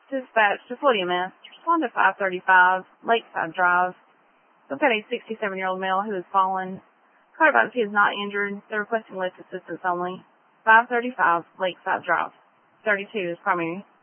Dispatch to Fort EMS. Respond to 535 Lakeside Drive. We've got a 67-year-old male who has fallen. Car advised he is not injured. They're requesting lift assistance only. 535 Lakeside Drive. 32 is primary.